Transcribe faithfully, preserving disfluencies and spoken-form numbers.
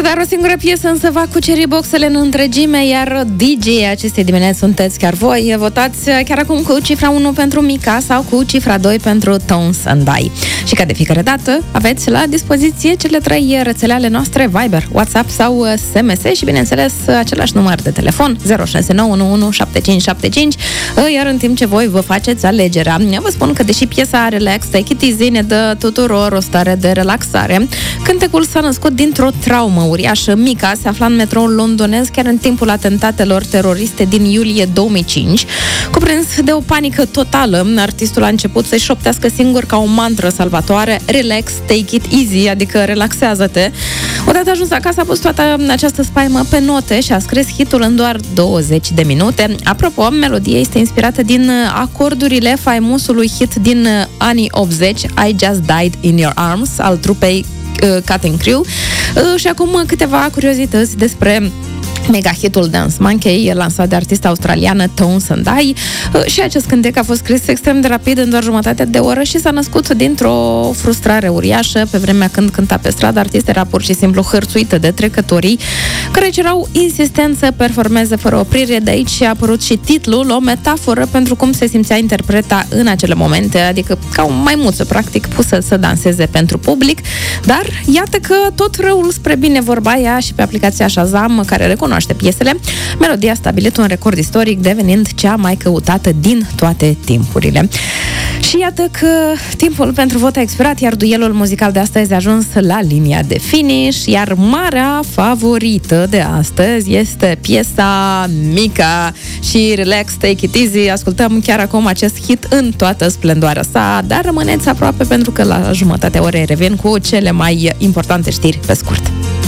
Doar o singură piesă însă va cuceri boxele în întregime, iar D J acestei dimineți sunteți chiar voi. Votați chiar acum cu cifra unu pentru Mika sau cu cifra doi pentru Tones and I. Și ca de fiecare dată, aveți la dispoziție cele trei rețele ale noastre, Viber, WhatsApp sau S M S și, bineînțeles, același număr de telefon, zero șase nouă unu unu șapte cinci șapte cinci, iar în timp ce voi vă faceți alegerea, vă spun că deși piesa Relax, Take It Easy ne dă tuturor o stare de relaxare, cântecul s-a născut dintr-o traumă uriașă. Mika se afla în metroul londonez chiar în timpul atentatelor teroriste din iulie două mii cinci. Cuprins de o panică totală, artistul a început să-și șoptească singur ca o mantră salvatoare: Relax, Take It Easy, adică relaxează-te. Odată ajuns acasă, a pus toată această spaimă pe note și a scris hitul în doar douăzeci de minute. Apropo, melodia este inspirată din acordurile faimosului hit din anii optzeci, I Just Died in Your Arms, al trupei uh, Cutting Crew. Uh, și acum câteva curiozități despre mega hitul Dance Monkey, lansat de artista australiană Tones and I. Și acest cântec a fost scris extrem de rapid, în doar jumătate de oră, și s-a născut dintr-o frustrare uriașă. Pe vremea când cânta pe stradă, artista era pur și simplu hărțuită de trecătorii care cerau insistent să performeze fără oprire. De aici a apărut și titlul, o metaforă pentru cum se simțea interpreta în acele momente, adică ca o maimuță, practic, pusă să danseze pentru public. Dar iată că tot răul spre bine, vorba ea și pe aplicația Shazam, care recunoaște piesele, melodia a stabilit un record istoric, devenind cea mai căutată din toate timpurile. Și iată că timpul pentru vot a expirat, iar duelul muzical de astăzi a ajuns la linia de finish, iar marea favorită de astăzi este piesa Mika și Relax, Take It Easy. Ascultăm chiar acum acest hit în toată splendoarea sa, dar rămâneți aproape pentru că la jumătatea orei revin cu cele mai importante știri pe scurt.